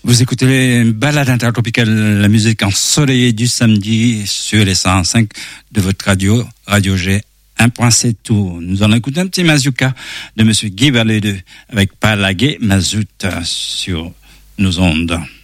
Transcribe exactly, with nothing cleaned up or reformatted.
Vous écoutez les balades intertropicales, la musique ensoleillée du samedi sur les cent cinq de votre radio, Radio G un point sept tout. Nous allons écouter un petit Mazouka de Monsieur Guy Valédeux avec Palagué Mazout sur nos ondes.